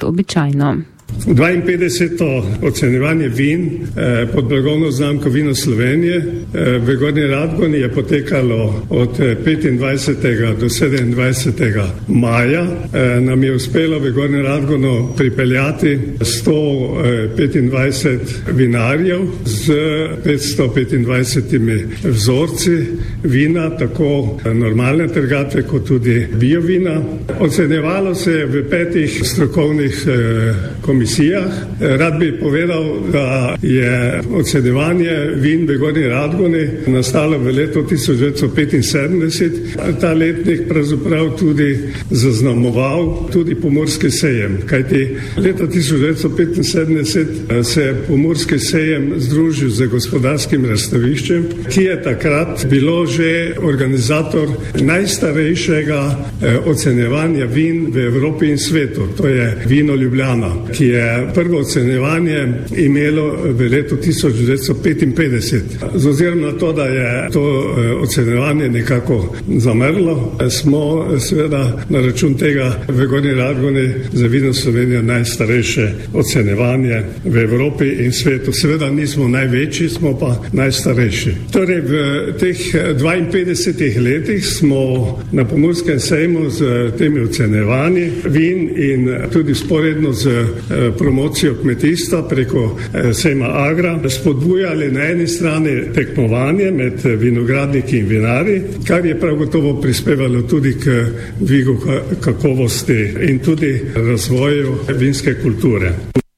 kot običajno. 52. ocenjevanje vin pod blagovno znamko Vino Slovenije v Gornji Radgoni je potekalo od 25. do 27. maja. Nam je uspelo v Gornji Radgono pripeljati 125 vinarjev z 525 vzorci vina, tako normalne trgatve kot tudi biovina. Ocenjevalo se je v 5 strokovnih komisijah. Rad bi povedal, da je ocenjevanje vin v Gornji Radgoni nastalo v letu 1975. Ta letnik pravzaprav tudi zaznamoval tudi pomurski sejem, kajti leta 1975 se je pomurski sejem združil z gospodarskim razstaviščem, ki je takrat bilo že organizator najstarejšega ocenjevanja vin v Evropi in svetu. To je Vino Ljubljana, ki je prvo ocenjevanje imelo v letu 1955. Z ozirom na to, da je to ocenjevanje nekako zamrlo, smo seveda na račun tega v Gornji Radgoni za Vino Slovenije najstarejše ocenjevanje v Evropi in svetu. Seveda nismo največji, smo pa najstarejši. Torej v teh 52 letih smo na Pomurskem sejmu z temi ocenjevanji vin in tudi sporedno z promocijo kmetijstva preko sejma Agra spodbujali na eni strani tekmovanje med vinogradniki in vinarji, kar je prav gotovo prispevalo tudi k dvigu kakovosti in tudi razvoju vinske kulture.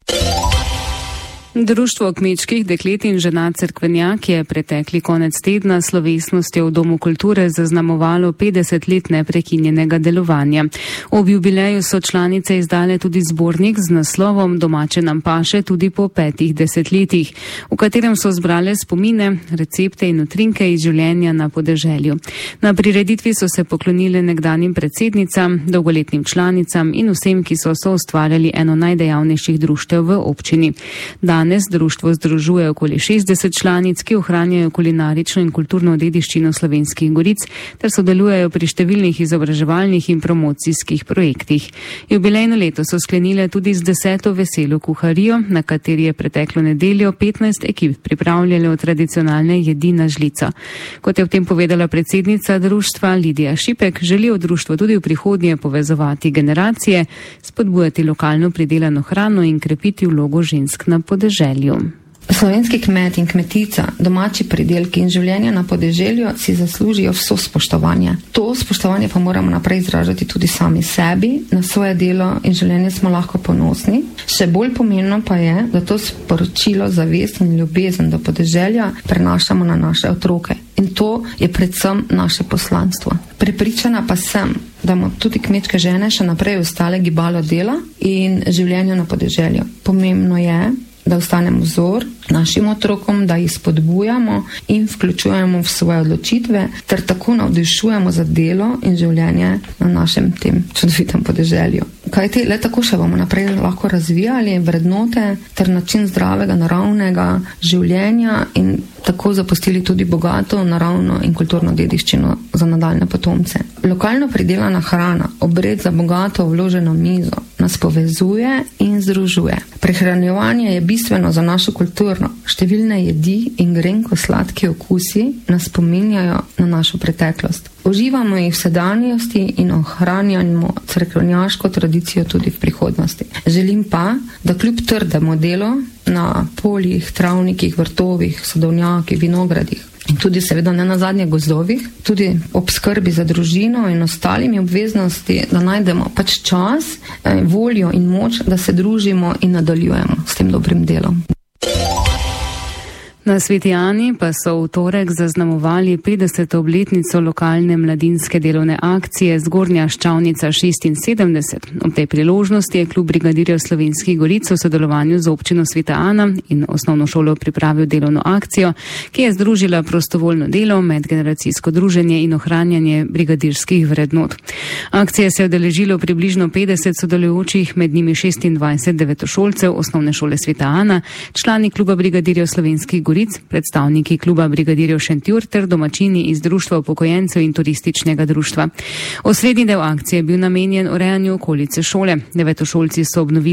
Društvo kmečkih deklet in žena Cerkvenjak je pretekli konec tedna slovesnostjo v Domu kulture zaznamovalo 50 let neprekinjenega delovanja. Ob jubileju so članice izdale tudi zbornik z naslovom Domače nam paše tudi po 5 desetletjih, v katerem so zbrale spomine, recepte in utrinke iz življenja na podeželju. Na prireditvi so se poklonile nekdanjim predsednicam, dolgoletnim članicam in vsem, ki so soustvarjali eno najdejavnejših društev v občini. Danes društvo združuje okoli 60 članic, ki ohranjajo kulinarično in kulturno dediščino Slovenskih goric ter sodelujejo pri številnih izobraževalnih in promocijskih projektih. Jubilejno leto so sklenile tudi z 10. veselo kuharijo, na kateri je preteklo nedeljo 15 ekip pripravljalo tradicionalne jedi na žlico. Kot je v tem povedala predsednica društva Lidija Šipek, želijo društvo tudi v prihodnje povezovati generacije, spodbujati lokalno pridelano hrano in krepiti vlogo žensk na podeželju. Slovenski kmet in kmetica, domači pridelki in življenje na podeželju si zaslužijo vso spoštovanje. To spoštovanje pa moramo naprej izražati tudi sami sebi, na svoje delo in življenje smo lahko ponosni. Še bolj pomembno pa je, da to sporočilo, zavest in ljubezen do podeželja prenašamo na naše otroke. In to je predvsem naše poslanstvo. Prepričana pa sem, da bomo tudi kmečke žene še naprej ostale gibalo dela in življenja na podeželju. Pomembno je, da ostanemo vzor našim otrokom, da jih spodbujamo in vključujemo v svoje odločitve, ter tako navdušujemo za delo in življenje na našem tem čudovitem podeželju. Kajti le tako še bomo naprej lahko razvijali vrednote ter način zdravega, naravnega življenja in tako zapustili tudi bogato, naravno in kulturno dediščino za nadaljne potomce. Lokalno pridelana hrana, obred za bogato vloženo mizo, nas povezuje in združuje. Prehranjevanje je bistveno za našo kulturo. Številne jedi in grenko sladki okusi nas spominjajo na našo preteklost. Uživamo jih v sedanjosti in ohranjamo cerkvenjaško tradicijo tudi v prihodnosti. Želim pa, da kljub trdemu delu na poljih, travnikih, vrtovih, sadovnjakih, vinogradih in tudi seveda ne nazadnje gozdovih, tudi ob skrbi za družino in ostalimi obveznosti, da najdemo pač čas, voljo in moč, da se družimo in nadaljujemo s tem dobrim delom. Na Sveti Ani pa so v torek zaznamovali 50. obletnico lokalne mladinske delovne akcije Zgornja Ščavnica 76. Ob tej priložnosti je klub brigadirjev Slovenskih goric v sodelovanju z občino Sveta Ana in osnovno šolo pripravil delovno akcijo, ki je združila prostovoljno delo, medgeneracijsko druženje in ohranjanje brigadirskih vrednot. Akcije se je udeležilo približno 50 sodelujočih, med njimi 26 devetošolcev osnovne šole Sveta Ana, člani kluba brigadirjev Slovenskih goric, predstavniki kluba brigadirjev Šentjur ter domačini iz Društva upokojencev in turističnega društva. Osrednji del akcije je bil namenjen urejanju okolice šole. Devetošolci so obnovili